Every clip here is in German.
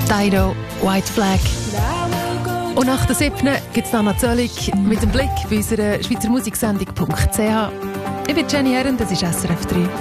Dido, White Flag. Und nach der 7. gibt es Anna Zöllig mit dem Blick bei unserer Schweizer Musiksendung.ch. Ich bin Jenny Herren, das ist SRF 3.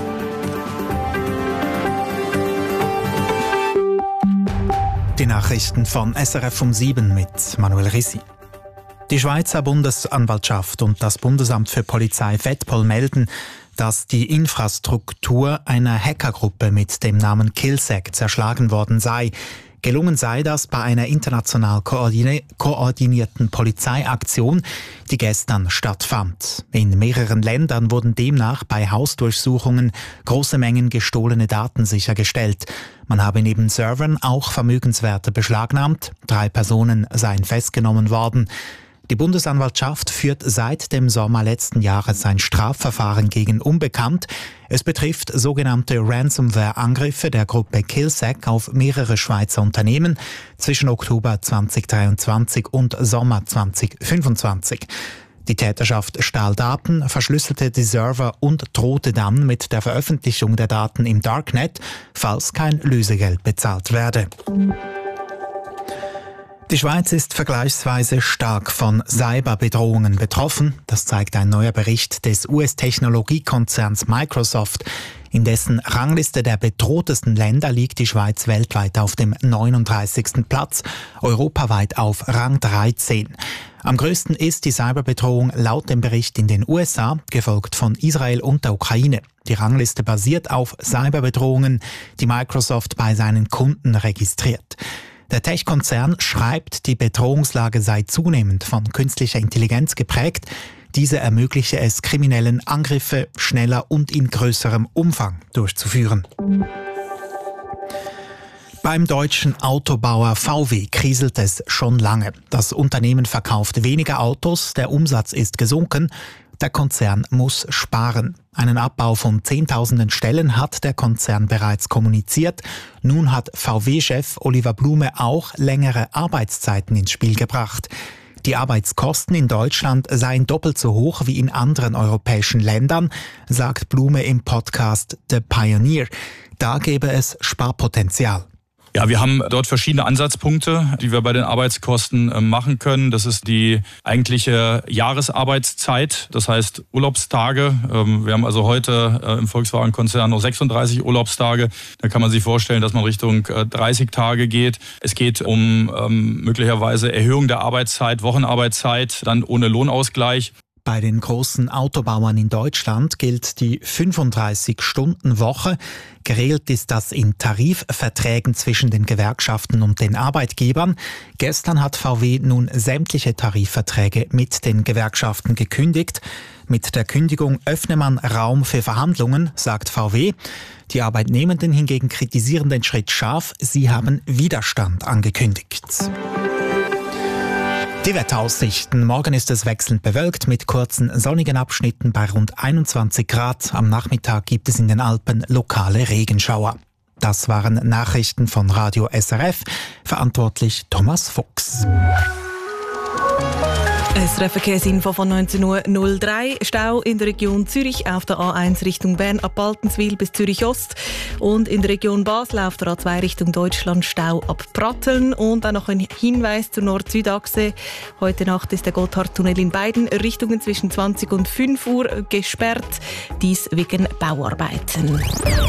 Die Nachrichten von SRF um 7 mit Manuel Rissi. Die Schweizer Bundesanwaltschaft und das Bundesamt für Polizei FEDPOL melden, dass die Infrastruktur einer Hackergruppe mit dem Namen Killsec zerschlagen worden sei. Gelungen sei das bei einer international koordinierten Polizeiaktion, die gestern stattfand. In mehreren Ländern wurden demnach bei Hausdurchsuchungen große Mengen gestohlene Daten sichergestellt. Man habe neben Servern auch Vermögenswerte beschlagnahmt. 3 Personen seien festgenommen worden. Die Bundesanwaltschaft führt seit dem Sommer letzten Jahres ein Strafverfahren gegen Unbekannt. Es betrifft sogenannte Ransomware-Angriffe der Gruppe Killsec auf mehrere Schweizer Unternehmen zwischen Oktober 2023 und Sommer 2025. Die Täterschaft stahl Daten, verschlüsselte die Server und drohte dann mit der Veröffentlichung der Daten im Darknet, falls kein Lösegeld bezahlt werde. Die Schweiz ist vergleichsweise stark von Cyberbedrohungen betroffen. Das zeigt ein neuer Bericht des US-Technologiekonzerns Microsoft. In dessen Rangliste der bedrohtesten Länder liegt die Schweiz weltweit auf dem 39. Platz, europaweit auf Rang 13. Am größten ist die Cyberbedrohung laut dem Bericht in den USA, gefolgt von Israel und der Ukraine. Die Rangliste basiert auf Cyberbedrohungen, die Microsoft bei seinen Kunden registriert. Der Tech-Konzern schreibt, die Bedrohungslage sei zunehmend von künstlicher Intelligenz geprägt. Diese ermögliche es Kriminellen, Angriffe schneller und in größerem Umfang durchzuführen. Beim deutschen Autobauer VW kriselt es schon lange. Das Unternehmen verkauft weniger Autos, der Umsatz ist gesunken. Der Konzern muss sparen. Einen Abbau von Zehntausenden Stellen hat der Konzern bereits kommuniziert. Nun hat VW-Chef Oliver Blume auch längere Arbeitszeiten ins Spiel gebracht. Die Arbeitskosten in Deutschland seien doppelt so hoch wie in anderen europäischen Ländern, sagt Blume im Podcast The Pioneer. Da gäbe es Sparpotenzial. Ja, wir haben dort verschiedene Ansatzpunkte, die wir bei den Arbeitskosten machen können. Das ist die eigentliche Jahresarbeitszeit, das heißt Urlaubstage. Wir haben also heute im Volkswagen-Konzern noch 36 Urlaubstage. Da kann man sich vorstellen, dass man Richtung 30 Tage geht. Es geht um möglicherweise Erhöhung der Arbeitszeit, Wochenarbeitszeit, dann ohne Lohnausgleich. Bei den großen Autobauern in Deutschland gilt die 35-Stunden-Woche. Geregelt ist das in Tarifverträgen zwischen den Gewerkschaften und den Arbeitgebern. Gestern hat VW nun sämtliche Tarifverträge mit den Gewerkschaften gekündigt. Mit der Kündigung öffne man Raum für Verhandlungen, sagt VW. Die Arbeitnehmenden hingegen kritisieren den Schritt scharf. Sie haben Widerstand angekündigt. Die Wetteraussichten. Morgen ist es wechselnd bewölkt mit kurzen sonnigen Abschnitten bei rund 21 Grad. Am Nachmittag gibt es in den Alpen lokale Regenschauer. Das waren Nachrichten von Radio SRF. Verantwortlich Thomas Fuchs. SRF-Verkehrsinfo von 19:03 Uhr. Stau in der Region Zürich auf der A1 Richtung Bern ab Baltenswil bis Zürich Ost. Und in der Region Basel auf der A2 Richtung Deutschland Stau ab Pratteln. Und auch noch ein Hinweis zur Nord-Süd-Achse. Heute Nacht ist der Gotthardtunnel in beiden Richtungen zwischen 20 und 5 Uhr gesperrt. Dies wegen Bauarbeiten.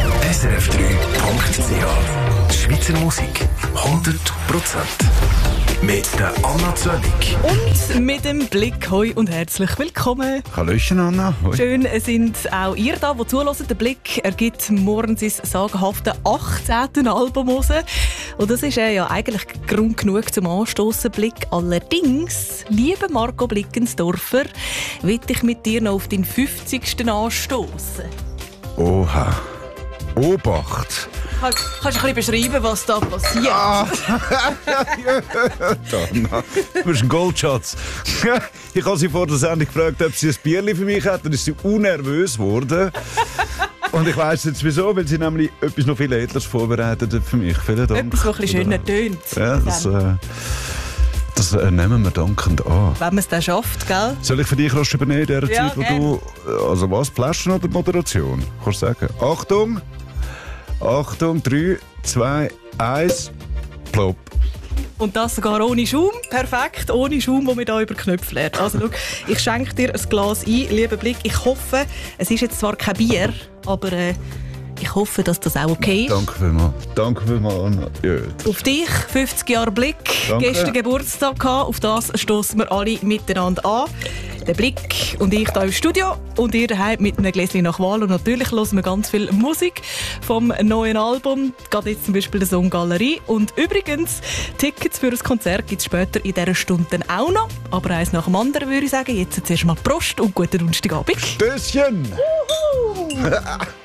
SRF3.ch Schweizer Musik 100%. Mit der Anna Zöllig. Und mit dem Blick. Hoi und herzlich willkommen. Hallöchen, Anna. Hoi. Schön sind auch ihr da, die zuhören. Der Blick ergibt morgen sein sagenhafte 18. Album raus. Und das ist ja eigentlich Grund genug zum Anstossen. Blick. Allerdings, liebe Marco Blickensdorfer, will ich mit dir noch auf den 50. anstoßen. Oha. Obacht. Kannst du ein bisschen beschreiben, was da passiert? Anna, du bist ein Goldschatz. Ich habe sie vor der Sendung gefragt, ob sie ein Bierchen für mich hat. Dann ist sie unnervös geworden. Und ich weiss jetzt wieso, weil sie nämlich etwas noch viel Edleres vorbereitet hat für mich. Vielen Dank. Etwas, das ein bisschen schöner tönt. Ja, das nehmen wir dankend an. Wenn man es dann schafft, gell? Soll ich für dich rasch übernehmen in der Zeit, wo gern. du... Also was, Flaschen oder Moderation? Kannst du sagen? Achtung! Achtung, 3, 2, 1... Plop. Und das sogar ohne Schaum. Perfekt, ohne Schaum, wo man hier über Knöpfe lernt. Also schau, ich schenke dir ein Glas ein, lieber Blick. Ich hoffe, es ist jetzt zwar kein Bier, aber ich hoffe, dass das auch okay ist. Danke vielmals. Danke vielmals, Anna. Ja. Auf dich, 50 Jahre Blick, Danke. gestern Geburtstag gehabt. Auf das stoßen wir alle miteinander an. Der Blick und ich hier im Studio und ihr daheim mit einem Gläschen nach Wahl. Und natürlich hören wir ganz viel Musik vom neuen Album. Gerade jetzt zum Beispiel der Song Galerie. Und übrigens, Tickets für ein Konzert gibt es später in dieser Stunde dann auch noch. Aber eins nach dem anderen würde ich sagen. Jetzt zuerst mal Prost und guten Donnerstagabend. Stößchen! Uhu.